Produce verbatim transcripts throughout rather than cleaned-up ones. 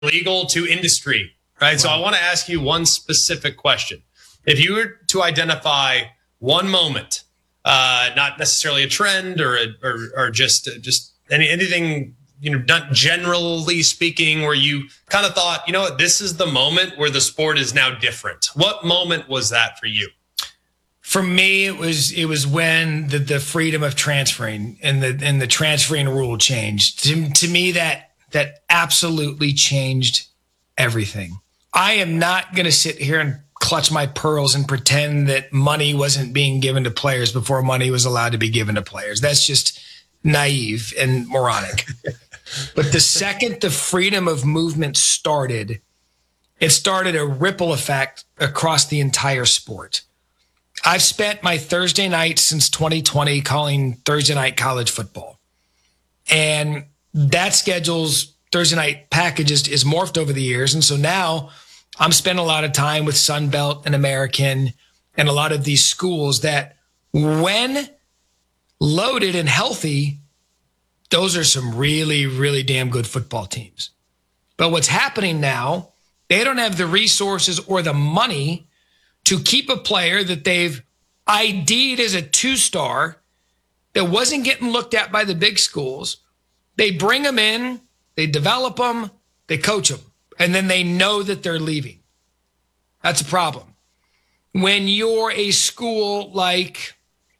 legal to industry, right? Wow. So I want to ask you one specific question. If you were to identify one moment, uh, not necessarily a trend or, a, or, or just, just any, anything, you know, not generally speaking, where you kind of thought, you know what, this is the moment where the sport is now different. What moment was that for you? For me, it was it was when the, the freedom of transferring and the and the transferring rule changed. To, to me, that that absolutely changed everything. I am not going to sit here and clutch my pearls and pretend that money wasn't being given to players before money was allowed to be given to players. That's just naive and moronic. But the second the freedom of movement started, it started a ripple effect across the entire sport. I've spent my Thursday nights since twenty twenty calling Thursday night college football. And that schedule's Thursday night packages is morphed over the years. And so now I'm spending a lot of time with Sunbelt and American and a lot of these schools that, when loaded and healthy, those are some really, really damn good football teams. But what's happening now, they don't have the resources or the money to keep a player that they've I D'd as a two-star that wasn't getting looked at by the big schools. They bring them in, they develop them, they coach them, and then they know that they're leaving. That's a problem. When you're a school like,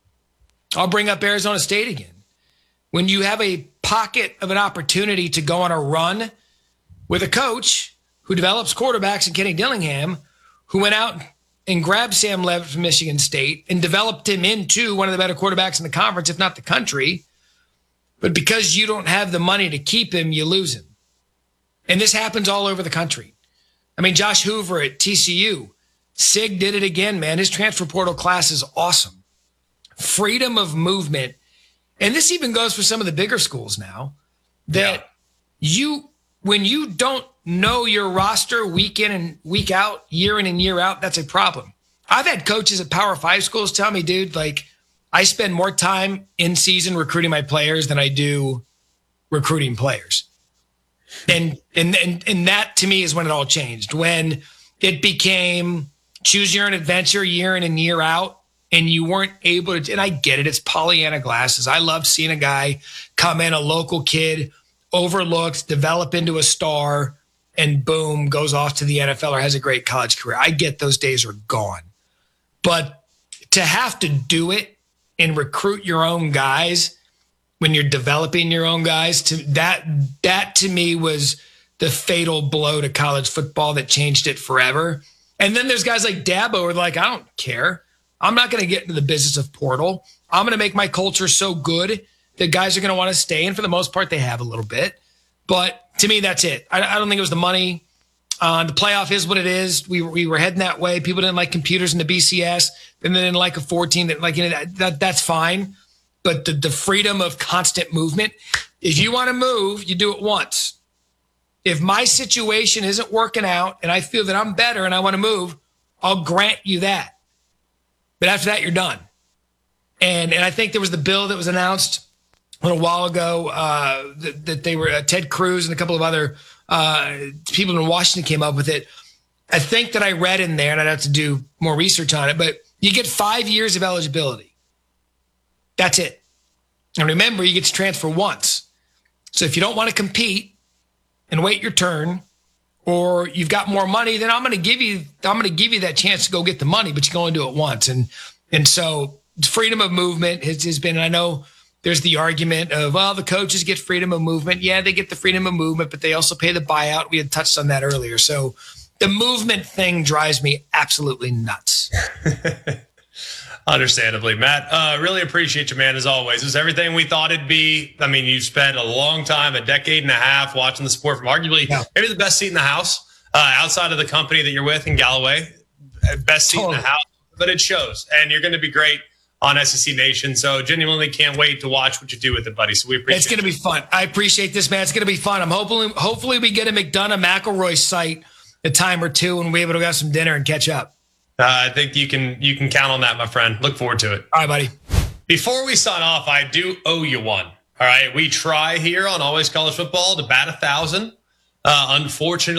I'll bring up Arizona State again. When you have a pocket of an opportunity to go on a run with a coach who develops quarterbacks in Kenny Dillingham, who went out and grabbed Sam Levitt from Michigan State and developed him into one of the better quarterbacks in the conference, if not the country. But because you don't have the money to keep him, you lose him. And this happens all over the country. I mean, Josh Hoover at T C U, Sig did it again, man. His transfer portal class is awesome. Freedom of movement. And this even goes for some of the bigger schools now, that yeah. you, when you don't know your roster week in and week out, year in and year out, that's a problem. I've had coaches at Power Five schools tell me, dude, like, I spend more time in season recruiting my players than I do recruiting players. And, and, and, and that to me is when it all changed, when it became choose your own adventure year in and year out. And you weren't able to, and I get it, it's Pollyanna glasses. I love seeing a guy come in, a local kid, overlooked, develop into a star, and boom, goes off to the N F L or has a great college career. I get those days are gone. But to have to do it and recruit your own guys when you're developing your own guys, to that, that to me was the fatal blow to college football that changed it forever. And then there's guys like Dabo who are like, I don't care. I'm not going to get into the business of portal. I'm going to make my culture so good that guys are going to want to stay. And for the most part, they have a little bit. But to me, that's it. I, I don't think it was the money. Uh, the playoff is what it is. We, we were heading that way. People didn't like computers in the B C S. And they didn't like a fourteen. That, like, you know, that, that that's fine. But the, the freedom of constant movement, if you want to move, you do it once. If my situation isn't working out and I feel that I'm better and I want to move, I'll grant you that. But after that, you're done. And and I think there was the bill that was announced a little while ago uh, that, that they were, uh, Ted Cruz and a couple of other uh, people in Washington came up with it. I think that I read in there, and I'd have to do more research on it, but you get five years of eligibility. That's it. And remember, you get to transfer once. So if you don't want to compete and wait your turn, or you've got more money, then I'm going to give you, I'm going to give you that chance to go get the money, but you can only do it once. And, and so freedom of movement has, has been, I know there's the argument of, well, the coaches get freedom of movement. Yeah, they get the freedom of movement, but they also pay the buyout. We had touched on that earlier. So the movement thing drives me absolutely nuts. Understandably, Matt, uh, really appreciate you, man, as always. It was everything we thought it'd be. I mean, you spent a long time, a decade and a half, watching the sport from arguably yeah. maybe the best seat in the house uh, outside of the company that you're with in Galloway. Best seat totally. in the house, but it shows. And you're going to be great on S E C Nation. So genuinely can't wait to watch what you do with it, buddy. So we appreciate it. It's going to be fun. I appreciate this, man. It's going to be fun. I'm hopefully, hopefully we get a McDonough McElroy site a time or two and we're able to have some dinner and catch up. Uh, I think you can you can count on that, my friend. Look forward to it. All right, buddy. Before we sign off, I do owe you one. All right, we try here on Always College Football to bat a thousand. Uh, unfortunately.